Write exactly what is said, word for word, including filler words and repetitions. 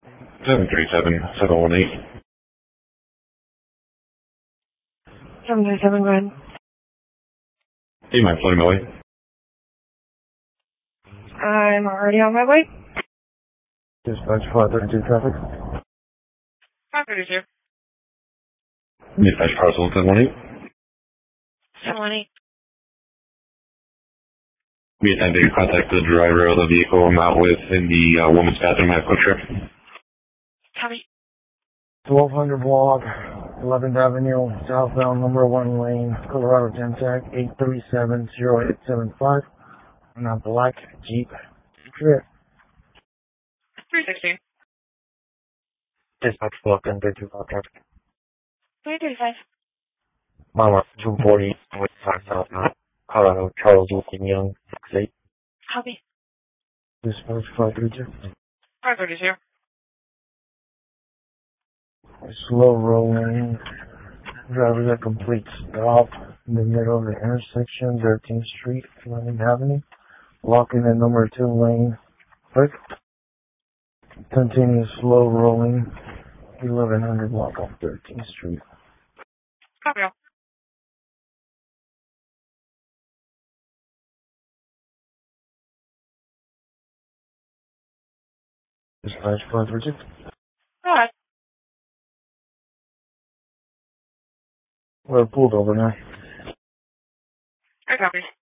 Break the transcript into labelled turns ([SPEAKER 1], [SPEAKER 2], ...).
[SPEAKER 1] seven three seven, seven one eight.
[SPEAKER 2] seven three seven, go ahead.
[SPEAKER 1] Do you mind floating my way?
[SPEAKER 2] I'm already on my way.
[SPEAKER 3] Dispatch five thirty-two traffic.
[SPEAKER 2] five thirty-two.
[SPEAKER 1] Dispatch parcel seven one eight.
[SPEAKER 2] seven one eight.
[SPEAKER 1] We attempted to contact the driver of the vehicle I'm out with in the uh, woman's bathroom at Quick Trip.
[SPEAKER 2] Copy.
[SPEAKER 3] twelve hundred block, eleventh Avenue, southbound number one lane, Colorado Tag eight three seven zero eight seven five. On a black Jeep Trip.
[SPEAKER 2] three sixteen.
[SPEAKER 3] Dispatch block and thirty-two traffic.
[SPEAKER 2] three thirty-five.
[SPEAKER 3] Mama, two forty, West South, Colorado, Charles Wilson Young, six eight.
[SPEAKER 2] Copy.
[SPEAKER 3] Dispatch five thirty-two.
[SPEAKER 2] five thirty-two.
[SPEAKER 3] Slow rolling. Driver at complete stop in the middle of the intersection, thirteenth Street, eleventh Avenue. Blocking the number two lane. Quick. Continuous slow rolling. eleven hundred block off thirteenth Street.
[SPEAKER 2] Copy.
[SPEAKER 3] Dispatch five thirty-two.
[SPEAKER 2] Go ahead.
[SPEAKER 3] We're pulled over now.
[SPEAKER 2] I copy.